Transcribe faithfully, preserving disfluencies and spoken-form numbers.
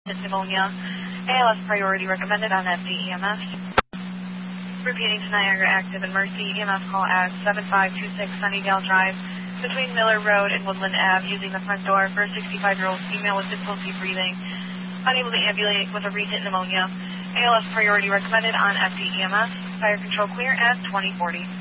pneumonia. A L S priority recommended on F D E M S. Repeating to Niagara Active and Mercy, E M S call at seven five two six Sunnydale Drive between Miller Road and Woodland Avenue using the front door for a sixty-five-year-old female with difficulty breathing, unable to ambulate with a recent pneumonia. A L S priority recommended on F D E M S. Fire control clear at twenty forty.